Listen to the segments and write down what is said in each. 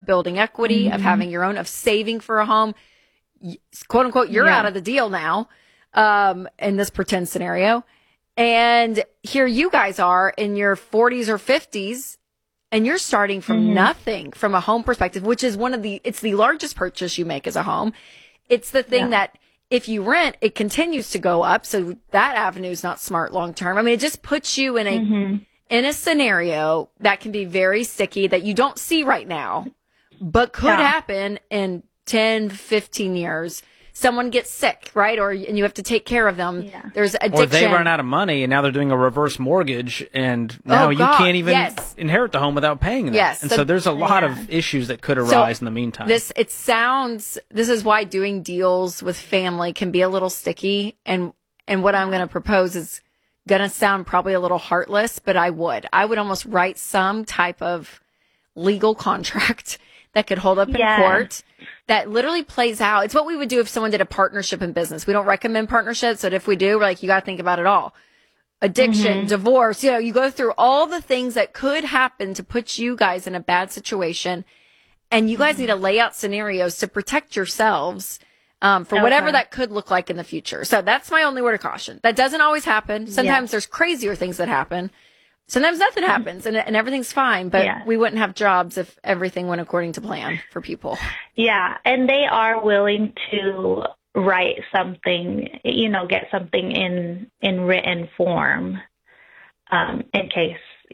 building equity, of having your own, of saving for a home. Quote unquote, you're out of the deal now, in this pretend scenario. And here you guys are in your 40s or 50s, and you're starting from nothing from a home perspective, which is it's the largest purchase you make as a home. It's the thing that if you rent, it continues to go up. So that avenue is not smart long term. I mean, it just puts you in a scenario that can be very sticky that you don't see right now, but could happen in 10, 15 years. Someone gets sick, right? And you have to take care of them. Yeah. There's addiction. Or they run out of money, and now they're doing a reverse mortgage, and now you can't even inherit the home without paying them. Yes. And so there's a lot of issues that could arise in the meantime. This is why doing deals with family can be a little sticky. And what I'm going to propose is going to sound probably a little heartless, but I would almost write some type of legal contract that could hold up in court that literally plays out. It's what we would do if someone did a partnership in business. We don't recommend partnerships, but if we do, we're like, you got to think about it all. Addiction, divorce, you go through all the things that could happen to put you guys in a bad situation. And you guys need to lay out scenarios to protect yourselves for whatever that could look like in the future. So that's my only word of caution. That doesn't always happen. Sometimes there's crazier things that happen. Sometimes nothing happens and everything's fine, but we wouldn't have jobs if everything went according to plan for people. Yeah, and they are willing to write something, get something in written form in case,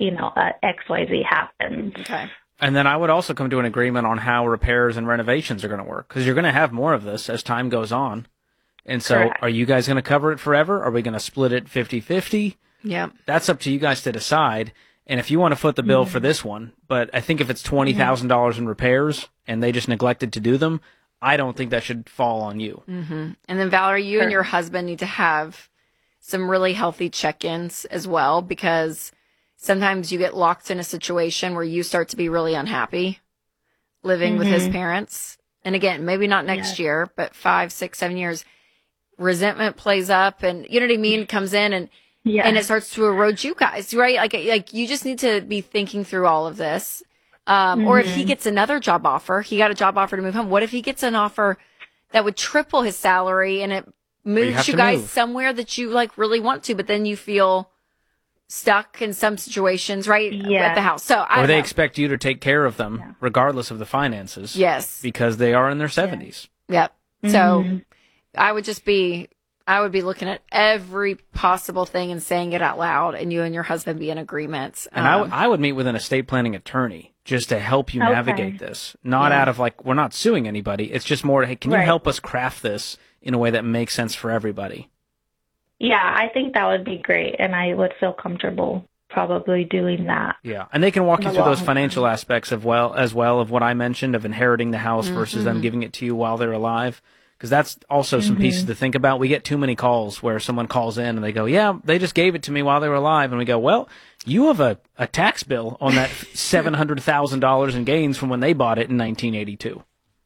XYZ happens. Okay. And then I would also come to an agreement on how repairs and renovations are going to work, because you're going to have more of this as time goes on. And so are you guys going to cover it forever? Are we going to split it 50-50? Yeah. That's up to you guys to decide. And if you want to foot the bill for this one, but I think if it's $20,000 in repairs and they just neglected to do them, I don't think that should fall on you. And then Valerie, you and your husband need to have some really healthy check-ins as well, because sometimes you get locked in a situation where you start to be really unhappy living with his parents. And again, maybe not next year, but 5, 6, 7 years, resentment plays up and you know what I mean? Comes in and it starts to erode you guys, right? Like you just need to be thinking through all of this. Or if he gets another job offer, he got a job offer to move home. What if he gets an offer that would triple his salary and it moves you guys somewhere that you really want to, but then you feel stuck in some situations, right? At the house. So or they expect you to take care of them regardless of the finances. Yes. Because they are in their 70s. Yep. So I would be looking at every possible thing and saying it out loud, and you and your husband be in agreement. And I would meet with an estate planning attorney just to help you navigate this. Not out of we're not suing anybody. It's just more, hey, can you help us craft this in a way that makes sense for everybody? Yeah, I think that would be great, and I would feel comfortable probably doing that. Yeah, and they can walk you through those financial aspects of what I mentioned of inheriting the house versus them giving it to you while they're alive. Because that's also some pieces to think about. We get too many calls where someone calls in and they go, yeah, they just gave it to me while they were alive. And we go, well, you have a tax bill on that $700,000 in gains from when they bought it in 1982.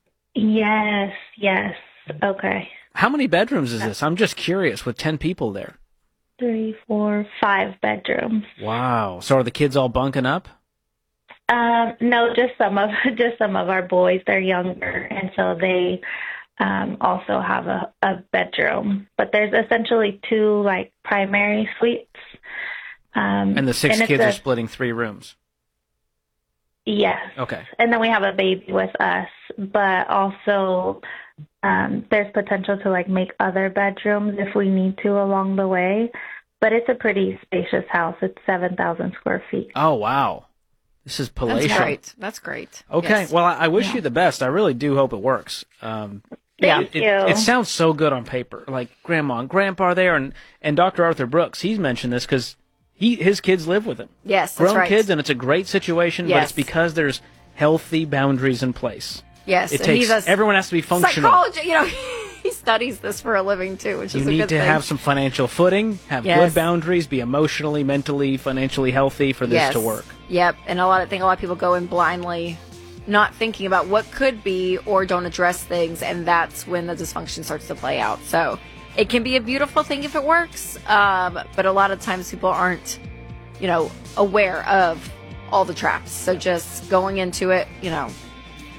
Yes. Okay. How many bedrooms is this? I'm just curious with 10 people there. 3, 4, 5 bedrooms. Wow. So are the kids all bunking up? No, just some of our boys. They're younger, and so they also have a bedroom. But there's essentially 2 primary suites. And the 6 kids are splitting 3 rooms. Yes. Okay. And then we have a baby with us, but also there's potential to make other bedrooms if we need to along the way. But it's a pretty spacious house. It's 7,000 square feet. Oh, wow. This is palatial. That's great. Okay. Yes. Well, I wish you the best. I really do hope it works. Thank you. It sounds so good on paper. Like Grandma and Grandpa are there, and Dr. Arthur Brooks, he's mentioned this because his kids live with him. Yes, that's Grown kids, and it's a great situation, but it's because there's healthy boundaries in place. Yes. It takes, everyone has to be functional. Psychology, he studies this for a living too, which is a good thing. You need to have some financial footing, have good boundaries, be emotionally, mentally, financially healthy for this to work. Yep. And I think a lot of people go in blindly, not thinking about what could be or don't address things, and that's when the dysfunction starts to play out. So it can be a beautiful thing if it works, but a lot of times people aren't, aware of all the traps. So just going into it,